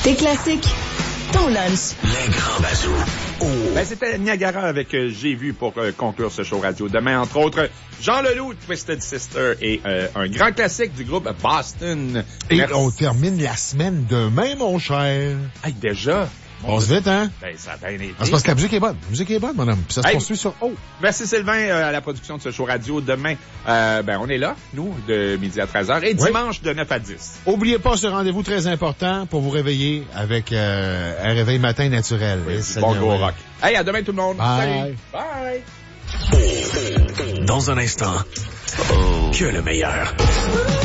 Tes classiques, ton lunch. Les grands bazous. Oh. Ben, c'était Niagara avec J'ai vu pour conclure ce show radio. Demain, entre autres, Jean Leloup, Twisted Sister et un grand classique du groupe Boston. Et on termine la semaine demain, mon cher. Hey, déjà? On se vite, hein? Ben, ça a bien été. C'est parce que la musique est bonne. La musique est bonne, mon homme. Puis ça se construit sur O. Merci Sylvain à la production de ce show radio. Demain, on est là, nous, de midi à 13h et dimanche de 9 à 10. Oubliez pas ce rendez-vous très important pour vous réveiller avec un réveil matin naturel. Oui, bon gros rock. Hey, à demain tout le monde. Bye. Salut. Bye. Dans un instant, que le meilleur.